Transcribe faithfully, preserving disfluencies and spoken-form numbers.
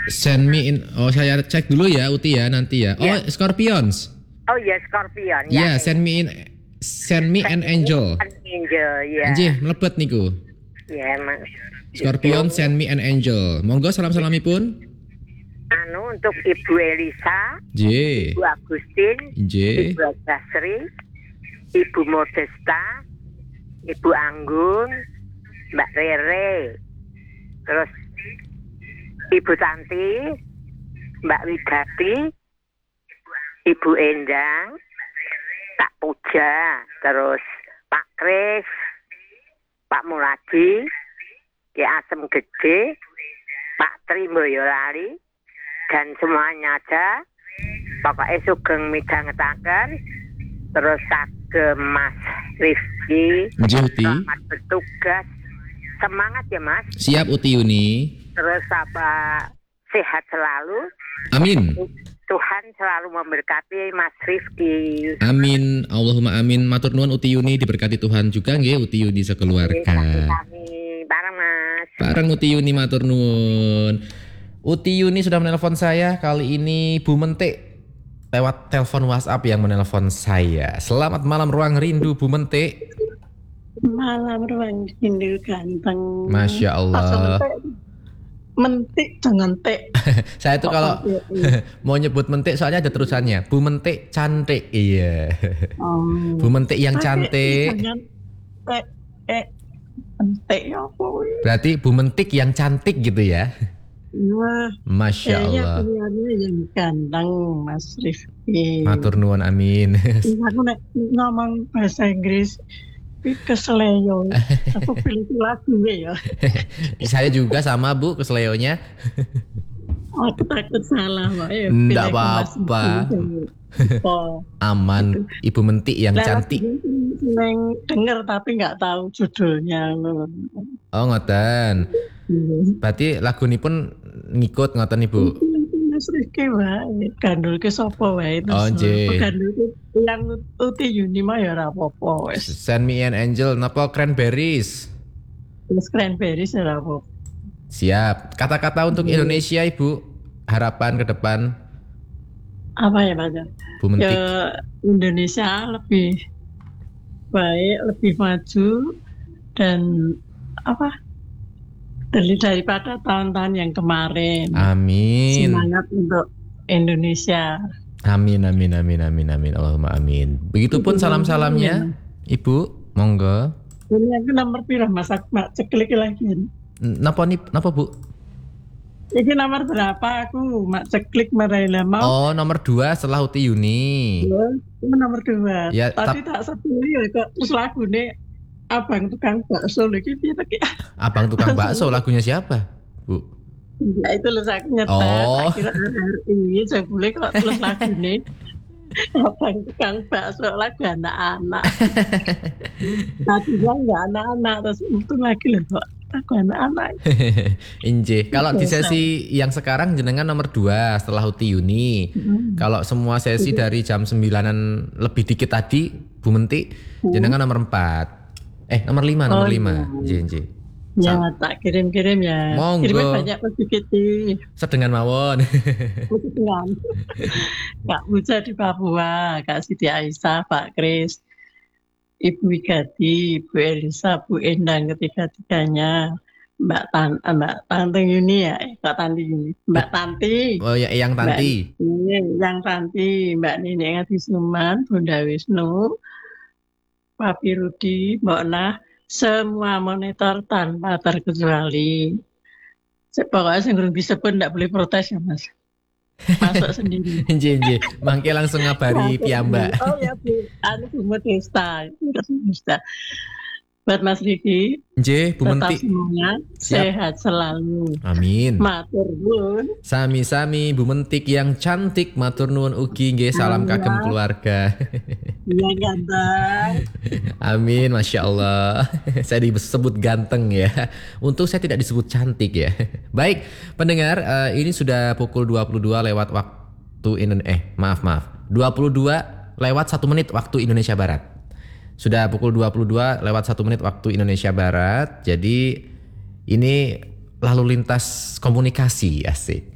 Send me in. Oh, saya cek dulu ya Uti ya nanti ya. Oh, Ya. Scorpions. Oh ya, Scorpion. Ya, send me in. Send me an angel. An angel, ya. Nggih, mlebet niku. Ya, Mas. Scorpion send me an angel. Monggo salam-salamipun. Anu untuk Ibu Elisa, Nggih. Ibu Agustin, Nggih. Ibu Basri, Ibu Modesta, Ibu Anggun, Mbak Rere, terus Ibu Tanti, Mbak Widati, Ibu Endang, Pak Puja, terus Pak Kris, Pak Muladi, Ki Asem Gede, Pak Tri Boyolali, dan semuanya aja. Pokoknya sugeng midhangetaken, terus sagem Mas Rifki, Nggih, Uti. selamat bertugas, semangat ya Mas. Siap Uti Yuni. Terus apa, sehat selalu. Amin. Tuhan selalu memberkati Mas Rifki. Amin. Allahumma amin. Matur nuwun Uti Yuni diberkati Tuhan juga nggih Uti Yuni sekeluarga. Kami bareng Mas. Bareng Uti Yuni matur nuwun. Uti Yuni sudah menelpon saya, kali ini Bu Mentik lewat telepon WhatsApp yang menelpon saya. Selamat malam ruang rindu Bu Mentik. Malam ruang rindu ganteng. Masya Allah. Mentik jangan tek. Saya tuh kalau mau nyebut Mentik soalnya ada terusannya. Bu Mentik cantik. Iya. Oh. Bu Mentik yang cantik. Jangan tek. Eh, mentik ya apa? Berarti Bu Mentik yang cantik gitu ya. Wah, Masya kayaknya Allah. pilihannya yang ganteng Mas Rifki. Matur nuwun amin. Aku nek ngomong bahasa Inggris keseleyo. Aku pilih lagu ya. Saya juga sama Bu keseleonya. Aku takut salah Pak. Ya, Nggak pilih ke Mas apa-apa. Rifki. Oh. Aman. Ibu Mentik yang Lah, cantik. Neng denger tapi nggak tahu judulnya. Oh ngoten. Berarti lagu ini pun ngikut ngoten Ibu. Mas Rifki wae, gandul ke sapa wae terus. Oh, nggih. Gandul ke yang Uti Yuni mah ya ora apa-apa wis. Send me an angel napa Cranberries. Wis cranberries ya ora apa-apa. Siap. Kata-kata untuk Indonesia Ibu. Harapan ke depan Apa ya Mas? Bu Mentik. Ya Indonesia lebih baik, lebih maju dan apa? Dari daripada tahun-tahun yang kemarin. Amin. Semangat untuk Indonesia. Amin amin amin amin amin. Allahumma amin. Begitupun salam-salamnya Ibu. Monggo. Ini aku nomor pira Mas? Aku mak ceklik lagi. Napa nih? Napa Bu? Ini nomor berapa aku mak ceklik meraila mau. Oh nomor dua setelah Uti Yuni. Ya, itu nomor dua. Ya, Tadi tak sepuluh ya kok terus lagu nih abang tukang bakso lagi piye ta ki. Abang tukang bakso lagunya siapa Bu? Ya itu lho aku nyetel. Oh. Tak kira R R I jebule kok terus lagu nih. Abang tukang bakso lagu anak-anak. Tadi kan enggak anak-anak terus untung lagi lho kok lagu anak-anak. Inje. Kalau di sesi yang sekarang jenengan nomor dua setelah Uti Yuni. Hmm. Kalau semua sesi dari jam sembilanan lebih dikit tadi Bu Mentik jenengan nomor empat. Eh nomor lima, nomor Oh, lima. iya. Inje, inje. Ya Sam- tak kirim-kirim ya. Monggo. Kirimnya banyak sedikit Sedengan mawon. Kebetulan. Kak Buja di Papua, Kak Siti Aisyah, Pak Kris, Ibu Wigati, Ibu Elisa, Bu Endang ketiga-tiganya, Mbak Tan, eh, Mbak Tante Yuni ya, eh, Mbak Tanti Yuni, Mbak Tanti, Oh ya yang Tanti. Mbak, yang Tanti, Mbak Nini Ngati Suman, Bunda Wisnu, Papi Rudi, Mbak Nah, semua monitor tanpa terkecuali. Pokoknya yang belum disebut tidak boleh protes ya Mas. Masuk sendiri. Inje inje. Mangke langsung ngabari piyambak. Oh ya Bu, anu Bu Modesta. Modesta. Buat Mas Riki, Inje Bu tetap Mentik. semangat, Siap. sehat selalu. Amin. Matur nuwun. Sami-sami Bu Mentik yang cantik matur nuwun ugi nggih salam Alhamdulillah. kagem keluarga. Iya ganteng. Amin, Masya Allah. Saya disebut ganteng ya. Untung saya tidak disebut cantik ya. Baik, pendengar, eh, ini sudah pukul dua puluh dua lewat waktu Indonesia. Eh, maaf maaf. dua puluh dua lewat satu menit waktu Indonesia Barat. Sudah pukul dua puluh dua lewat satu menit waktu Indonesia Barat. Jadi ini lalu lintas komunikasi asik.